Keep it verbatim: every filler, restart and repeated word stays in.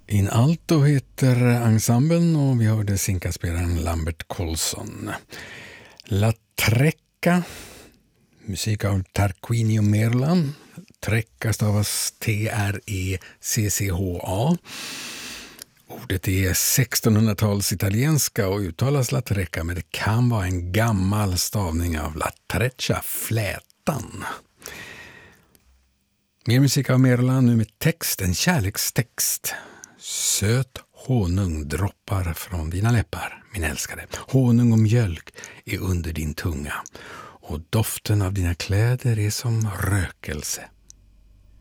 In Alto heter ensemblen och vi hörde sinkaspelaren Lambert Colson. La Trecca, musik av Tarquinio Merlan. Trecca stavas T R E C C H A. Ordet är sextonhundratals italienska och uttalas La Trecca, men det kan vara en gammal stavning av La Treccia, flätan. Mer musik av Merlan, nu med text, en kärlekstext. Söt honung droppar från dina läppar, min älskade. Honung och mjölk är under din tunga. Och doften av dina kläder är som rökelse.